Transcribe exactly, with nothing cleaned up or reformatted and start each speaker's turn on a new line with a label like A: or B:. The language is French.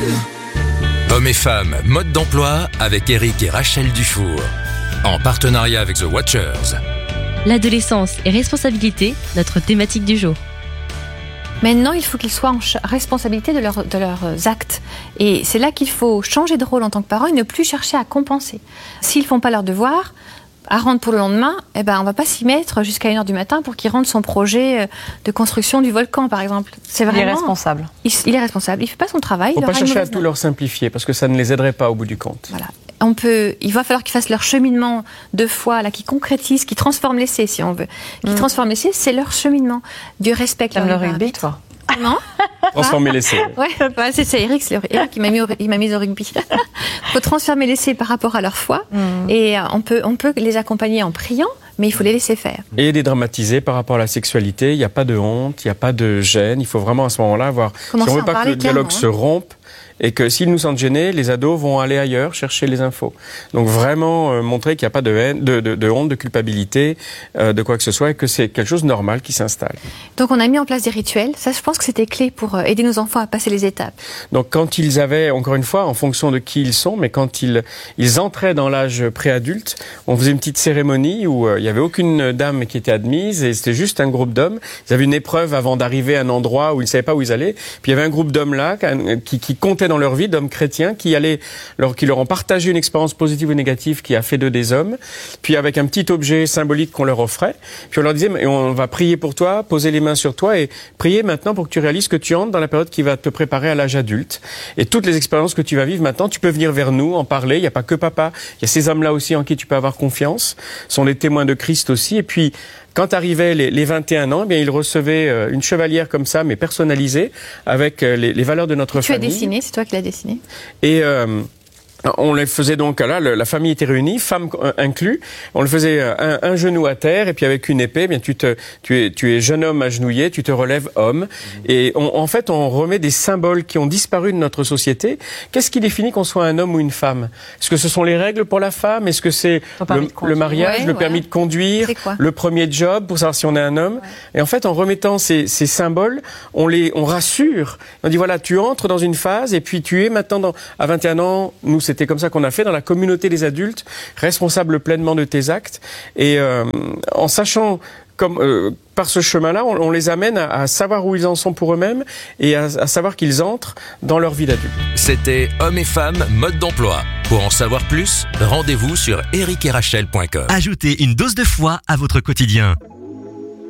A: Hommes et femmes, mode d'emploi avec Eric et Rachel Dufour. En partenariat avec The Watchers.
B: L'adolescence et responsabilité, notre thématique du jour.
C: Maintenant, il faut qu'ils soient en responsabilité de, leur, de leurs actes. Et c'est là qu'il faut changer de rôle en tant que parent et ne plus chercher à compenser. S'ils ne font pas leurs devoirs, à rendre pour le lendemain, eh ben, on ne va pas s'y mettre jusqu'à une heure du matin pour qu'il rende son projet de construction du volcan, par exemple. C'est vraiment,
D: il est responsable.
C: Il, il est responsable. Il ne fait pas son travail.
E: Il ne faut pas chercher à tout
C: note.
E: leur simplifier, parce que ça ne les aiderait pas au bout du compte.
C: Voilà. On peut, il va falloir qu'ils fassent leur cheminement de foi, là, qui concrétise, qui transforme l'essai, si on veut. Qui mmh. transforme l'essai, c'est leur cheminement. Dieu respecte leur
D: le rugby, toi.
C: Non.
E: Transformer l'essai.
C: Ouais, bah, c'est ça, Eric, c'est Eric qui m'a mis au, il m'a mis au rugby. Il faut transformer l'essai par rapport à leur foi, mmh. et euh, on peut, on peut les accompagner en priant, mais il faut les laisser faire.
E: Et dédramatiser par rapport à la sexualité. Il n'y a pas de honte, il n'y a pas de gêne. Il faut vraiment à ce moment-là avoir.
C: Commencer
E: si on veut pas que le dialogue
C: hein.
E: se rompe. Et que s'ils nous sentent gênés, les ados vont aller ailleurs chercher les infos. Donc vraiment euh, montrer qu'il n'y a pas de, haine, de, de, de honte, de culpabilité, euh, de quoi que ce soit, et que c'est quelque chose de normal qui s'installe.
C: Donc on a mis en place des rituels. Ça, je pense que c'était clé pour euh, aider nos enfants à passer les étapes.
E: Donc quand ils avaient, encore une fois, en fonction de qui ils sont, mais quand ils, ils entraient dans l'âge préadulte, on faisait une petite cérémonie où euh, il n'y avait aucune dame qui était admise, et c'était juste un groupe d'hommes. Ils avaient une épreuve avant d'arriver à un endroit où ils ne savaient pas où ils allaient. Puis il y avait un groupe d'hommes là qui, qui comptait dans leur vie, d'hommes chrétiens qui allaient, leur, qui leur ont partagé une expérience positive ou négative qui a fait d'eux des hommes, puis avec un petit objet symbolique qu'on leur offrait, puis on leur disait, et on va prier pour toi, poser les mains sur toi et prier maintenant pour que tu réalises que tu entres dans la période qui va te préparer à l'âge adulte. Et toutes les expériences que tu vas vivre maintenant, tu peux venir vers nous, en parler, il n'y a pas que papa, il y a ces hommes-là aussi en qui tu peux avoir confiance, sont les témoins de Christ aussi, et puis quand arrivaient les, les vingt et un ans, eh bien, ils recevaient euh, une chevalière comme ça, mais personnalisée, avec euh, les, les valeurs de notre
C: tu
E: famille.
C: Tu as dessiné, c'est toi qui l'as dessiné.
E: Et euh, on les faisait donc, là, la famille était réunie, femmes inclus. On le faisait un, un genou à terre, et puis avec une épée, eh bien tu te, tu es, tu es jeune homme agenouillé, tu te relèves homme. Mmh. Et on, en fait, on remet des symboles qui ont disparu de notre société. Qu'est-ce qui définit qu'on soit un homme ou une femme? Est-ce que ce sont les règles pour la femme? Est-ce que c'est le, le mariage, ouais, le permis ouais. de conduire, le premier job pour savoir si on est un homme? Ouais. Et en fait, en remettant ces, ces symboles, on les, on rassure. On dit voilà, tu entres dans une phase, et puis tu es maintenant dans, à vingt et un ans, nous c'est C'était comme ça qu'on a fait dans la communauté des adultes, responsable pleinement de tes actes. Et euh, en sachant, comme, euh, par ce chemin-là, on, on les amène à, à savoir où ils en sont pour eux-mêmes et à, à savoir qu'ils entrent dans leur vie d'adulte.
A: C'était Hommes et femmes, mode d'emploi. Pour en savoir plus, rendez-vous sur eric et rachel point com.
F: Ajoutez une dose de foi à votre quotidien.